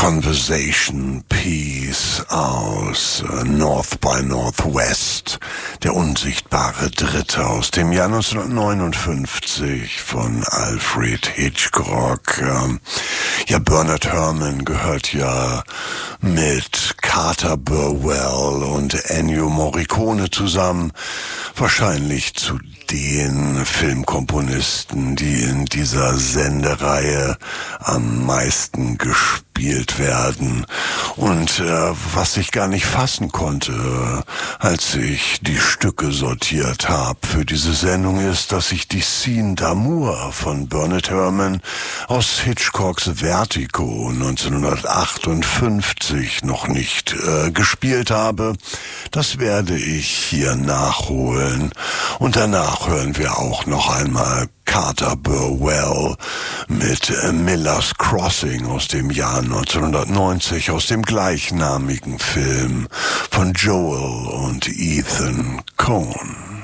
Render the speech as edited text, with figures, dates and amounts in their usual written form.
Conversation Piece aus North by Northwest, der unsichtbare Dritte aus dem Jahr 1959 von Alfred Hitchcock. Ja, Bernard Herrmann gehört ja mit Carter Burwell und Ennio Morricone zusammen, wahrscheinlich zu den Filmkomponisten, die in dieser Sendereihe am meisten gespielt werden. Und was ich gar nicht fassen konnte, als ich die Stücke sortiert habe für diese Sendung, ist, dass ich die Scene d'Amour von Bernard Herrmann aus Hitchcocks Vertigo 1958 noch nicht gespielt habe. Das werde ich hier nachholen. Und danach hören wir auch noch einmal Carter Burwell mit Miller's Crossing aus dem Jahr 1990, aus dem gleichnamigen Film von Joel und Ethan Coen.